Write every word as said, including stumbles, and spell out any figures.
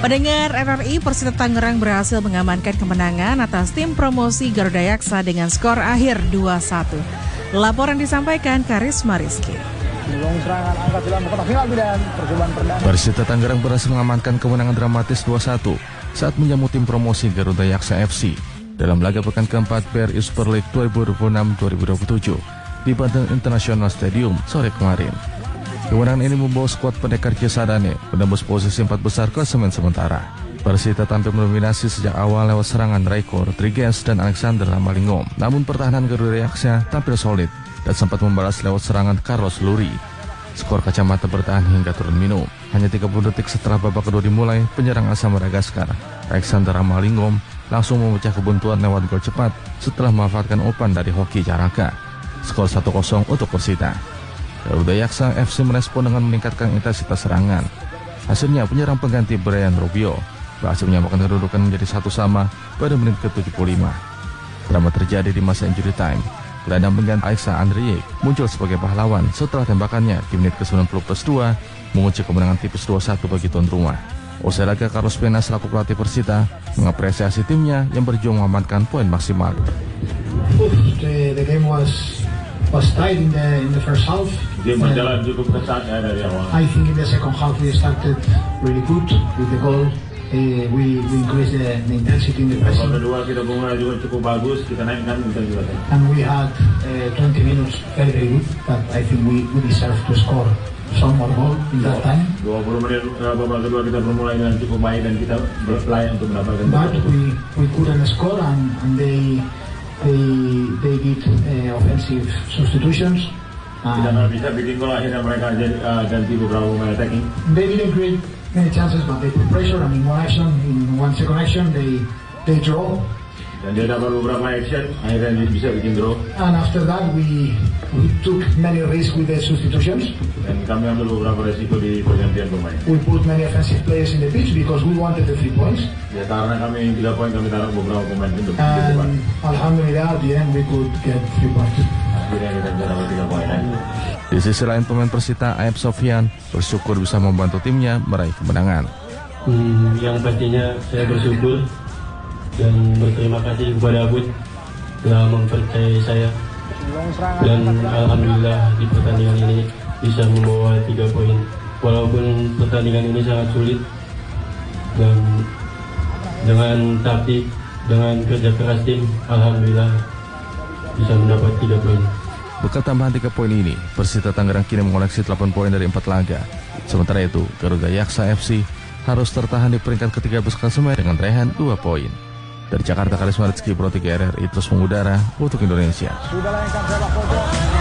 Pendengar R R I, Persita Tangerang berhasil mengamankan kemenangan atas tim promosi Garuda Yaksa dengan skor akhir dua satu. Laporan disampaikan Karisma Rizky. Persita Tangerang berhasil mengamankan kemenangan dramatis dua satu saat menjamu tim promosi Garuda Yaksa F C dalam laga pekan keempat B R I Super League dua ribu dua puluh enam dua ribu dua puluh tujuh di Banten International Stadium sore kemarin. Kemenangan ini membawa skuad pendekar Cisadane menembus posisi empat besar klasemen sementara. Persita tampil mendominasi sejak awal lewat serangan Raiko Rodriguez dan Alexander Ramalingom. Namun pertahanan Garuda Yaksa tampil solid dan sempat membalas lewat serangan Carlos Luri. Skor kacamata bertahan hingga turun minum. Hanya tiga puluh detik setelah babak kedua dimulai, penyerang asal Madagaskar, Alexander Ramalingom, langsung memecah kebuntuan lewat gol cepat setelah memanfaatkan umpan dari Hoki Caraka. Skor satu kosong untuk Persita. Garuda Yaksa F C merespon dengan meningkatkan intensitas serangan. Hasilnya penyerang pengganti Brian Rubio berhasil menyamakan kedudukan menjadi satu sama pada menit ke tujuh puluh lima. Drama terjadi di masa injury time. Gelandang pengganti Aixa Andriek muncul sebagai pahlawan setelah tembakannya di menit ke sembilan puluh plus dua mengunci kemenangan tipis dua satu bagi tuan rumah. Usai laga, Carlos Pena selaku pelatih Persita mengapresiasi timnya yang berjuang mengamankan poin maksimal. Oof, the, the game was was tight in the in the first half. Game berjalan cukup ketat ya dari awal. I think in the second half we started really good with the goal. Uh, we we increased the, the intensity in the pressing. Babak kedua kita mulai juga cukup bagus, kita naikkan intensitas. And we had uh, twenty minutes very very good, but I think we we deserve to score some more goal in that time. dua puluh menit babak kedua kita bermulai dengan cukup baik dan kita berlayak untuk mendapatkan. But we we couldn't score and and they they they did uh, offensive substitutions. Kita nggak bisa bikin gol, akhirnya mereka jadi uh, ganti beberapa pemain attacking. They didn't create many chances, but they put pressure. I mean, one action, in one second action, they they draw. Dan dia dapat beberapa action, akhirnya dia bisa bikin draw. And after that, we we took many risks with the substitutions. Dan kami ambil beberapa resiko di pergantian pemain. We put many offensive players in the pitch because we wanted the three points. Ya, karena kami tiga poin, kami taruh beberapa pemain untuk And alhamdulillah, at the end we could get three points. Akhirnya kita bisa dapat tiga poin. Di sisi lain, pemain Persita Aib Sofyan bersyukur bisa membantu timnya meraih kemenangan. Hmm, yang pastinya saya bersyukur dan berterima kasih kepada Abud telah mempercayai saya, dan alhamdulillah di pertandingan ini bisa membawa tiga poin. Walaupun pertandingan ini sangat sulit, dan dengan taktik, dengan kerja keras tim, alhamdulillah bisa mendapat tiga poin. Bekal tambahan tiga poin ini, Persita Tangerang kini mengoleksi delapan poin dari empat laga. Sementara itu, Garuda Yaksa F C harus tertahan di peringkat ketiga belas klasemen dengan raihan dua poin. Dari Jakarta, Karisma Rizky, Pro tiga R R I terus mengudara untuk Indonesia. Sudah layangkan sepak pojok.